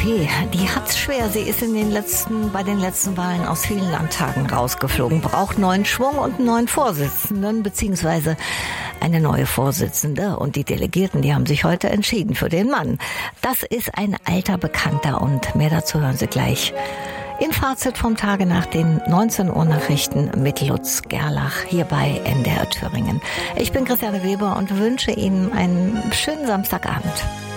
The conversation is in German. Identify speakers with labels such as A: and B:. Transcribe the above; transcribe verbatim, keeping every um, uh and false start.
A: P, die hat's schwer. Sie ist in den letzten, bei den letzten Wahlen aus vielen Landtagen rausgeflogen, braucht neuen Schwung und einen neuen Vorsitzenden, beziehungsweise eine neue Vorsitzende. Und die Delegierten, die haben sich heute entschieden für den Mann. Das ist ein alter Bekannter und mehr dazu hören Sie gleich im Fazit vom Tage nach den neunzehn Uhr Nachrichten mit Lutz Gerlach hier bei N D R Thüringen. Ich bin Christiane Weber und wünsche Ihnen einen schönen Samstagabend.